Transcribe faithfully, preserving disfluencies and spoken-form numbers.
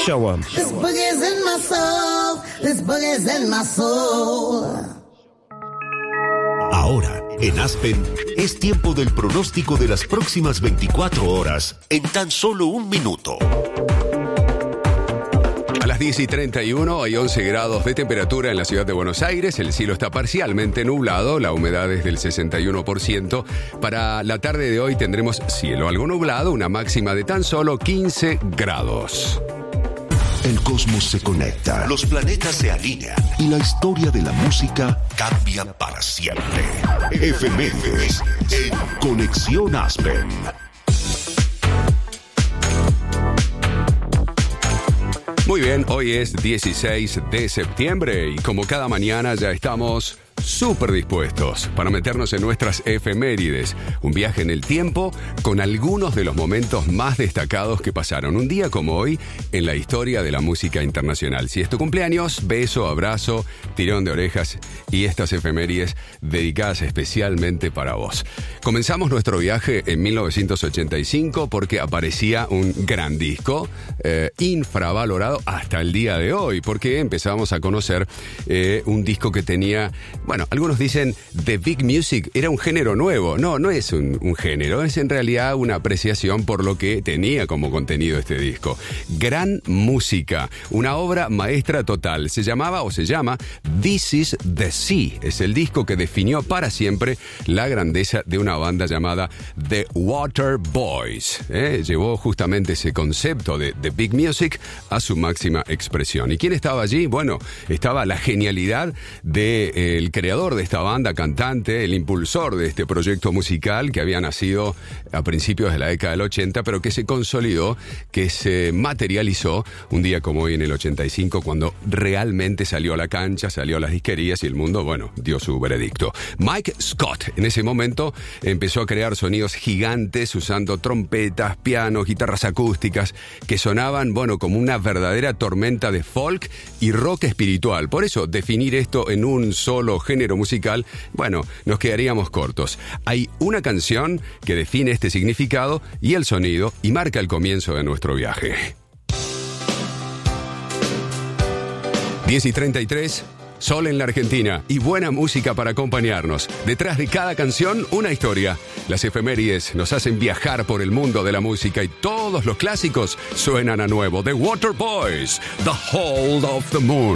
Show 'em. This boogie's in my soul. This boogie's in my soul. Ahora, en Aspen, es tiempo del pronóstico de las próximas veinticuatro horas en tan solo un minuto. A las diez y treinta y uno hay once grados de temperatura en la ciudad de Buenos Aires. El cielo está parcialmente nublado, la humedad es del sesenta y uno por ciento. Para la tarde de hoy tendremos cielo algo nublado, una máxima de tan solo quince grados. El cosmos se conecta, los planetas se alinean y la historia de la música cambia para siempre. Efemérides en Conexión Aspen. Muy bien, hoy es dieciséis de septiembre y como cada mañana ya estamos súper dispuestos para meternos en nuestras efemérides. Un viaje en el tiempo con algunos de los momentos más destacados que pasaron un día como hoy en la historia de la música internacional. Si es tu cumpleaños, beso, abrazo, tirón de orejas y estas efemérides dedicadas especialmente para vos. Comenzamos nuestro viaje en mil novecientos ochenta y cinco porque aparecía un gran disco eh, infravalorado hasta el día de hoy, porque empezamos a conocer eh, un disco que tenía... Bueno, algunos dicen The Big Music era un género nuevo. No, no es un, un género, es en realidad una apreciación por lo que tenía como contenido este disco. Gran música, una obra maestra total. Se llamaba o se llama This is the Sea. Es el disco que definió para siempre la grandeza de una banda llamada The Water Boys. ¿Eh? Llevó justamente ese concepto de The Big Music a su máxima expresión. ¿Y quién estaba allí? Bueno, estaba la genialidad del de, eh, creador de esta banda, cantante, el impulsor de este proyecto musical que había nacido a principios de la década del ochenta, pero que se consolidó, que se materializó un día como hoy en el ochenta y cinco, cuando realmente salió a la cancha, salió a las disquerías y el mundo, bueno, dio su veredicto. Mike Scott, en ese momento, empezó a crear sonidos gigantes usando trompetas, pianos, guitarras acústicas, que sonaban, bueno, como una verdadera tormenta de folk y rock espiritual. Por eso, definir esto en un solo género musical, bueno, nos quedaríamos cortos. Hay una canción que define este significado y el sonido y marca el comienzo de nuestro viaje. diez y treinta y tres, sol en la Argentina y buena música para acompañarnos. Detrás de cada canción, una historia. Las efemérides nos hacen viajar por el mundo de la música y todos los clásicos suenan a nuevo. The Water Boys, The Hold of the Moon.